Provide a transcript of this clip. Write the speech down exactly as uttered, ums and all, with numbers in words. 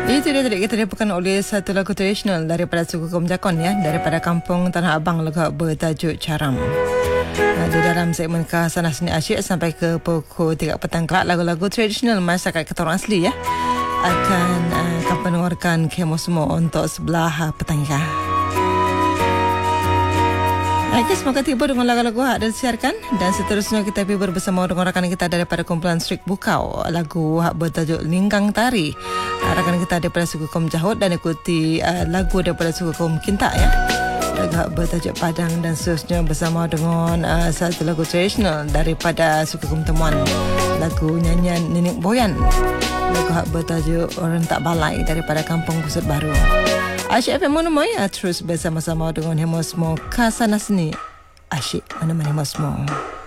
Itu dia tadi kita dibawakan oleh satu lagu tradisional daripada suku kaum Jakon ya, daripada kampung Tanah Abang, lagu bertajuk Caram. Nah, di dalam segmen Khasana Seni Asyik sampai ke pukul tiga petang kelak, lagu-lagu tradisional masyarakat kita orang asli ya akan uh, akan mengeluarkan kemosmo untuk sebelah uh, petang ya. Okey, semoga tiba dengan lagu-lagu yang ada disiarkan dan seterusnya kita pergi bersama dengan rakan kita daripada kumpulan Strik Bukau, lagu yang bertajuk Lingkang Tari. Rakan kita daripada suku kaum Jahut dan ikuti uh, lagu daripada suku kaum Kintak ya, lagu yang bertajuk Padang, dan seterusnya bersama dengan uh, satu lagu tradisional daripada suku kaum Temuan, lagu nyanyian Nenek Boyan, lagu yang bertajuk Orang Tak Balai daripada Kampung Pusat Baru. Asyik F M menemui terus bersama-sama dengan Hemosmo Khasana Seni Asyik menemani Hemosmo.